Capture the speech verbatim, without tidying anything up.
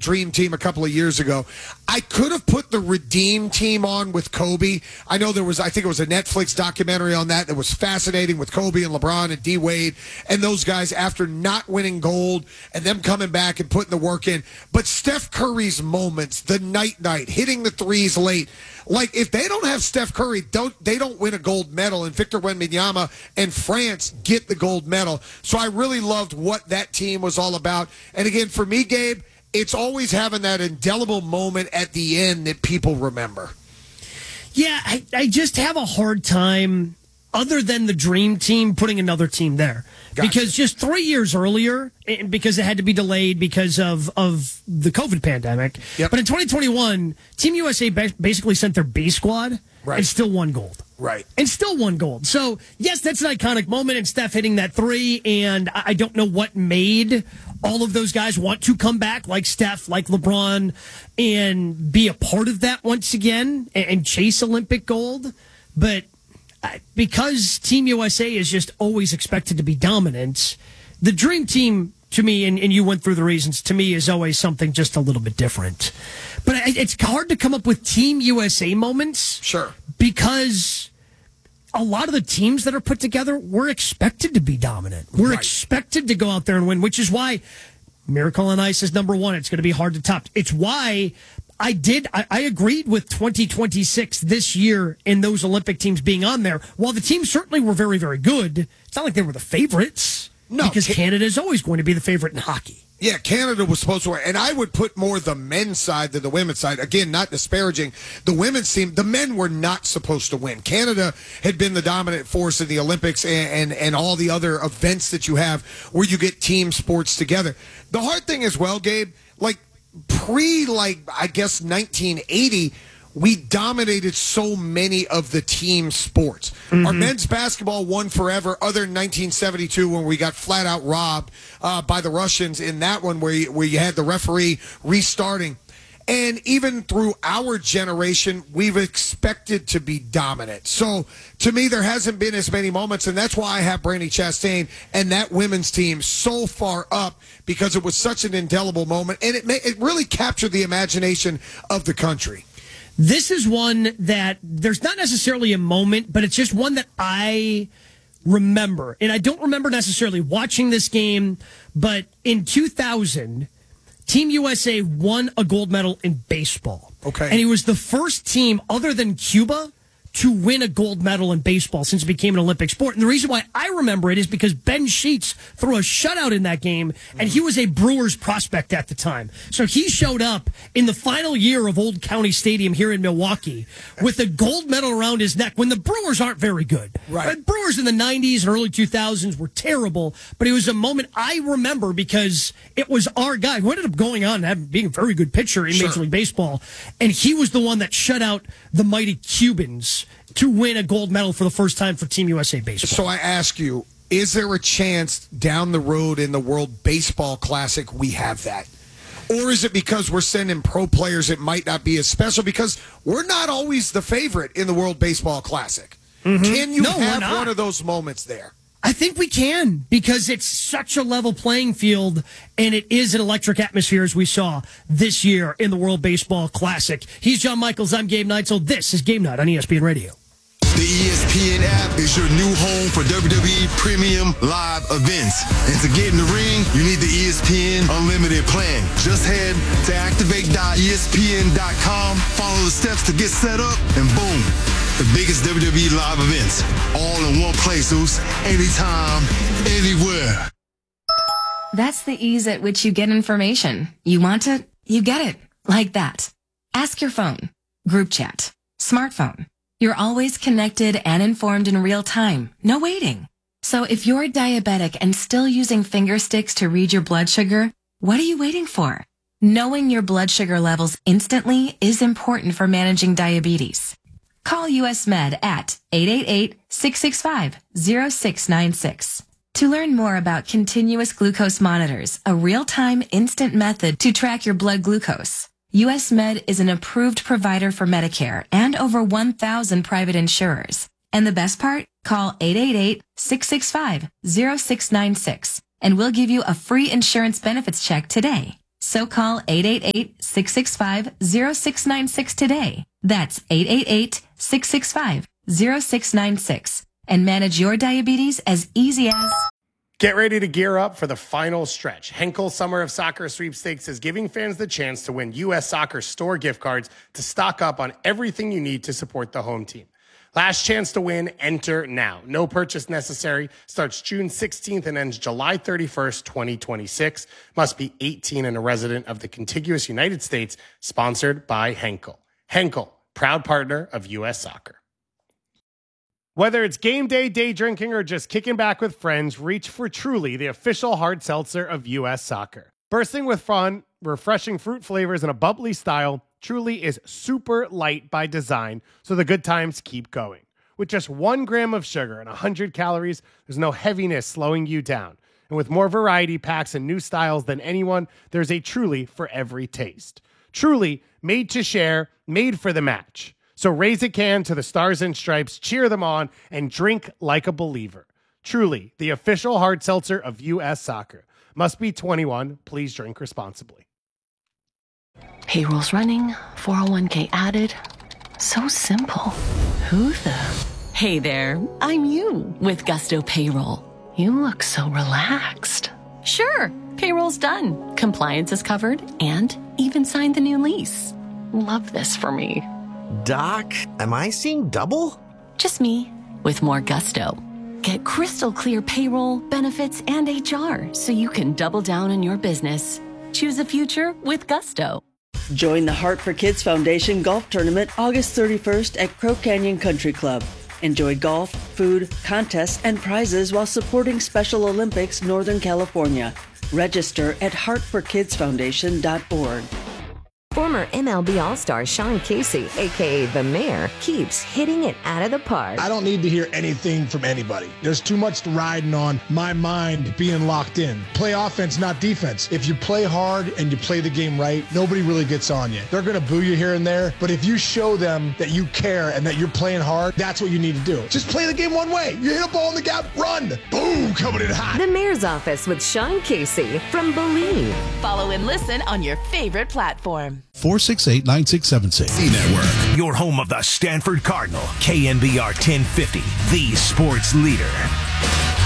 Dream Team a couple of years ago. I could have put the Redeem Team on with Kobe. I know there was, I think it was a Netflix documentary on that that was fascinating with Kobe and LeBron and D Wade and those guys after not winning gold and them coming back and putting the work in. But Steph Curry's moments, the night-night, hitting the threes late, like if they don't have Steph Curry, don't they don't win a gold medal, and Victor Wembanyama and France get the gold medal. So I really loved what that team was all about. And again, for me, Gabe, it's always having that indelible moment at the end that people remember. Yeah, I, I just have a hard time, other than the Dream Team, putting another team there. Gotcha. Because just three years earlier, because it had to be delayed because of, of the COVID pandemic, yep. but in twenty twenty-one, Team U S A basically sent their B squad right. and still won gold. Right. And still won gold. So, yes, that's an iconic moment, and Steph hitting that three, and I don't know what made all of those guys want to come back, like Steph, like LeBron, and be a part of that once again and, and chase Olympic gold. But because Team U S A is just always expected to be dominant, the Dream Team, to me, and, and you went through the reasons, to me is always something just a little bit different. But it's hard to come up with Team U S A moments. Sure. Because a lot of the teams that are put together were expected to be dominant. We're right. expected to go out there and win, which is why Miracle on Ice is number one. It's going to be hard to top. It's why I did. I, I agreed with twenty twenty-six this year in those Olympic teams being on there. While the teams certainly were very, very good, it's not like they were the favorites. No, because Canada is always going to be the favorite in hockey. Yeah, Canada was supposed to win. And I would put more the men's side than the women's side. Again, not disparaging the women's team. The men were not supposed to win. Canada had been the dominant force in the Olympics and, and, and all the other events that you have where you get team sports together. The hard thing as well, Gabe, like pre, like, I guess, nineteen eighty, we dominated so many of the team sports. Mm-hmm. Our men's basketball won forever, other than nineteen seventy-two when we got flat out robbed uh, by the Russians in that one where you, where you had the referee restarting. And even through our generation, we've expected to be dominant. So, to me, there hasn't been as many moments, and that's why I have Brandi Chastain and that women's team so far up, because it was such an indelible moment, and it may, it really captured the imagination of the country. This is one that there's not necessarily a moment, but it's just one that I remember. And I don't remember necessarily watching this game, but in two thousand, Team U S A won a gold medal in baseball. Okay. And it was the first team other than Cuba to win a gold medal in baseball since it became an Olympic sport. And the reason why I remember it is because Ben Sheets threw a shutout in that game, and he was a Brewers prospect at the time. So he showed up in the final year of Old County Stadium here in Milwaukee with a gold medal around his neck when the Brewers aren't very good. Right. The Brewers in the nineties and early two thousands were terrible, but it was a moment I remember because it was our guy who ended up going on and having, being a very good pitcher in Sure. Major League Baseball, and he was the one that shut out the mighty Cubans to win a gold medal for the first time for Team U S A Baseball. So I ask you, is there a chance down the road in the World Baseball Classic we have that? Or is it because we're sending pro players it might not be as special because we're not always the favorite in the World Baseball Classic? Mm-hmm. Can you no, have one of those moments there? I think we can, because it's such a level playing field, and it is an electric atmosphere, as we saw this year in the World Baseball Classic. He's John Michaels. I'm Gabe Neitzel. This is Game Night on E S P N Radio. The E S P N app is your new home for W W E Premium Live events. And to get in the ring, you need the E S P N Unlimited plan. Just head to activate dot E S P N dot com, follow the steps to get set up, and boom. The biggest W W E live events, all in one place, Zeus. Anytime, anywhere. That's the ease at which you get information. You want it, you get it. Like that. Ask your phone. Group chat. Smartphone. You're always connected and informed in real time. No waiting. So if you're diabetic and still using finger sticks to read your blood sugar, what are you waiting for? Knowing your blood sugar levels instantly is important for managing diabetes. Call U S Med at eight eight eight, six six five, zero six nine six. To learn more about continuous glucose monitors, a real-time instant method to track your blood glucose, U S Med is an approved provider for Medicare and over one thousand private insurers. And the best part? Call eight eight eight, six six five, zero six nine six and we'll give you a free insurance benefits check today. So call eight eight eight, six six five, zero six nine six today. That's eight eight eight, six six five, zero six nine six. And manage your diabetes as easy as... Get ready to gear up for the final stretch. Henkel Summer of Soccer Sweepstakes is giving fans the chance to win U S Soccer store gift cards to stock up on everything you need to support the home team. Last chance to win, enter now. No purchase necessary. Starts June sixteenth and ends July thirty-first, twenty twenty-six. Must be eighteen and a resident of the contiguous United States. Sponsored by Henkel. Henkel, proud partner of U S Soccer. Whether it's game day, day drinking, or just kicking back with friends, reach for Truly, the official hard seltzer of U S Soccer. Bursting with fun, refreshing fruit flavors, and a bubbly style, Truly is super light by design, so the good times keep going. With just one gram of sugar and one hundred calories, there's no heaviness slowing you down. And with more variety packs and new styles than anyone, there's a Truly for every taste. Truly, made to share, made for the match. So raise a can to the Stars and Stripes, cheer them on, and drink like a believer. Truly, the official hard seltzer of U S Soccer. Must be twenty-one. Please drink responsibly. Payroll's running, four oh one k added. So simple. Who the? Hey there, I'm you with Gusto Payroll. You look so relaxed. Sure, payroll's done. Compliance is covered and even signed the new lease. Love this for me. Doc, am I seeing double? Just me, with more gusto. Get crystal clear payroll, benefits, and H R so you can double down on your business. Choose a future with gusto. Join the Heart for Kids Foundation Golf Tournament August thirty-first at Crow Canyon Country Club. Enjoy golf, food, contests, and prizes while supporting Special Olympics Northern California. Register at heart for kids foundation dot org. Former M L B All-Star Sean Casey, a k a. The Mayor, keeps hitting it out of the park. I don't need to hear anything from anybody. There's too much riding on my mind being locked in. Play offense, not defense. If you play hard and you play the game right, nobody really gets on you. They're going to boo you here and there, but if you show them that you care and that you're playing hard, that's what you need to do. Just play the game one way. You hit a ball in the gap, run. Boom, coming in hot. The Mayor's Office with Sean Casey from Believe. Follow and listen on your favorite platform. four six eight, nine six seven six. C-Network, your home of the Stanford Cardinal. K N B R ten fifty, the sports leader.